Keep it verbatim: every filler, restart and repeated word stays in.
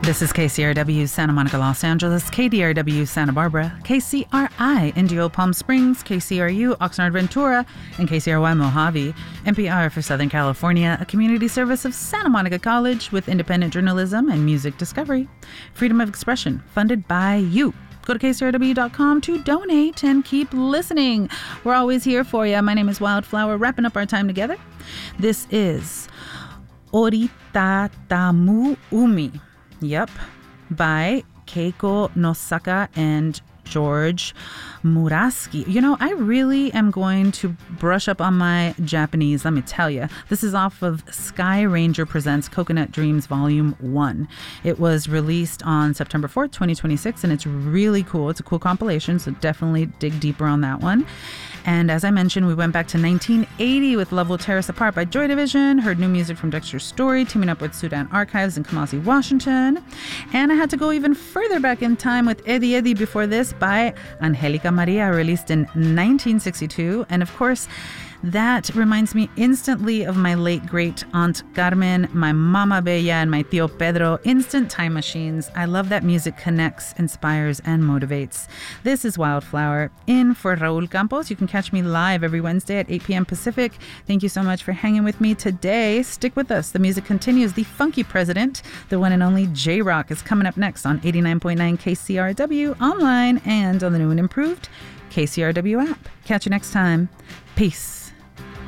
This is K C R W Santa Monica, Los Angeles, K D R W Santa Barbara, K C R I Indio Palm Springs, K C R U Oxnard Ventura, and K C R Y Mojave. N P R for Southern California, a community service of Santa Monica College with independent journalism and music discovery. Freedom of expression, funded by you. Go to K C R W dot com to donate and keep listening. We're always here for you. My name is Wildflower, wrapping up our time together. This is Orita Tamu Umi. Yep, by Keiko Nosaka and George Muraski. You know, I really am going to brush up on my Japanese, let me tell you. This is off of Sky Ranger Presents Coconut Dreams Volume one. It was released on September fourth, twenty twenty-six, and it's really cool. It's a cool compilation, so definitely dig deeper on that one. And as I mentioned, we went back to nineteen eighty with Love Will Tear Us Apart by Joy Division, heard new music from Dexter Story, teaming up with Sudan Archives in Kamasi, Washington. And I had to go even further back in time with Eddie Eddie before this by Angelica Maria, released in nineteen sixty-two. And of course, that reminds me instantly of my late great Aunt Carmen, my Mama Bella, and my Tío Pedro. Instant time machines. I love that music connects, inspires, and motivates. This is Wildflower, in for Raul Campos. You can catch me live every Wednesday at eight p.m. Pacific. Thank you so much for hanging with me today. Stick with us. The music continues. The Funky President, the one and only J-Rock, is coming up next on eighty-nine point nine K C R W, online and on the new and improved K C R W app. Catch you next time. Peace.